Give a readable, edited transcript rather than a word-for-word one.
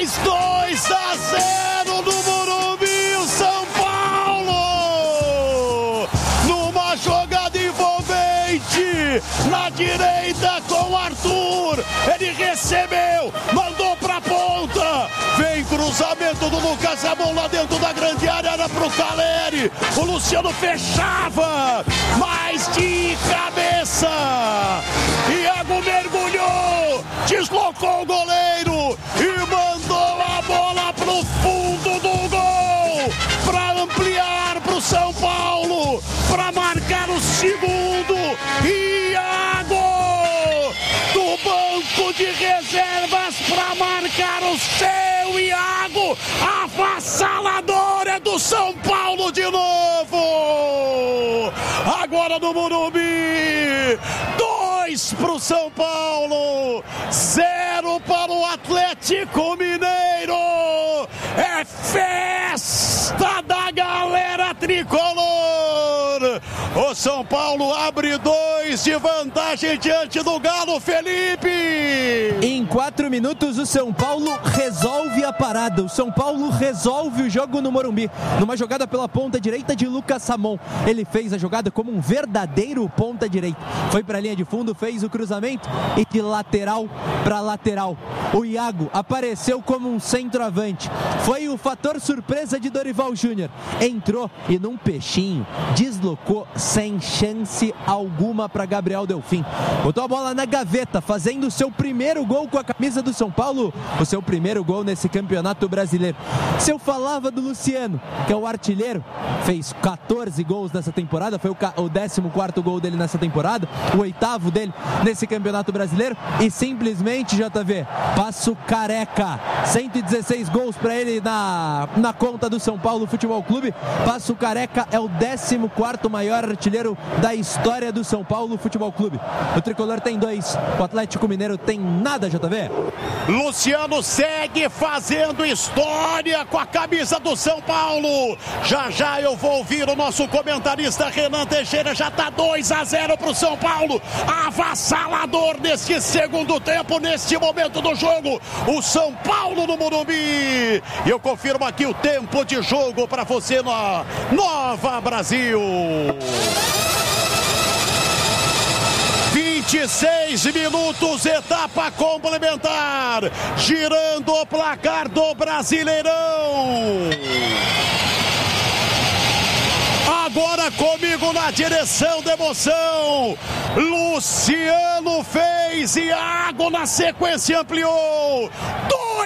2-0 no Morumbi, o São Paulo, numa jogada envolvente, na direita com o Arthur, ele recebeu, mandou pra ponta, vem cruzamento do Lucas Ramon lá dentro da grande área, era pro Caleri, o Luciano fechava, mas de cabeça, Iago mergulhou, deslocou o goleiro e mandou a bola pro fundo do gol, para ampliar pro São Paulo, para marcar o segundo. Iago do banco de reservas para marcar o seu. Iago, avassalador, é do São Paulo de novo, agora no Morumbi. 2 pro São Paulo, 0 para o Atlético Mineiro. É festa da galera tricolor. O São Paulo abre 2 de vantagem diante do Galo, Felipe. Em 4 minutos o São Paulo resolve a parada. O São Paulo resolve o jogo no Morumbi. Numa jogada pela ponta direita de Lucas Ramon. Ele fez a jogada como um verdadeiro ponta direita. Foi para a linha de fundo, fez o cruzamento e de lateral para lateral. O Iago apareceu como um centroavante. Foi o fator surpresa de Dorival Júnior. Entrou e num peixinho deslocou sem chance alguma para Gabriel Delfim. Botou a bola na gaveta, fazendo o seu primeiro gol com a camisa do São Paulo, o seu primeiro gol nesse campeonato brasileiro. Se eu falava do Luciano, que é o artilheiro, fez 14 gols nessa temporada, foi o 14º gol dele nessa temporada, o 8º dele nesse campeonato brasileiro, e simplesmente, JV, Passo Careca, 116 gols para ele na conta do São Paulo Futebol Clube. Passo Careca é o 14º maior artilheiro da história do São Paulo Futebol Clube. O tricolor tem 2, o Atlético Mineiro tem nada, JV. Luciano segue fazendo história com a camisa do São Paulo. Já eu vou ouvir o nosso comentarista Renan Teixeira. Já tá 2-0 pro São Paulo, avassalador neste segundo tempo, neste momento do jogo, o São Paulo no Morumbi. E eu confirmo aqui o tempo de jogo para você na Nova Brasil. 26 minutos, etapa complementar, girando o placar do Brasileirão. Agora comigo na direção da emoção, Luciano fez, Iago na sequência ampliou,